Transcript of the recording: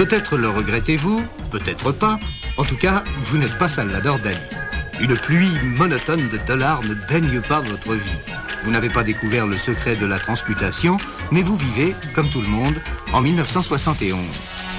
Peut-être le regrettez-vous, peut-être pas. En tout cas, vous n'êtes pas Salvador Dali. Une pluie monotone de dollars ne baigne pas votre vie. Vous n'avez pas découvert le secret de la transmutation, mais vous vivez, comme tout le monde, en 1971.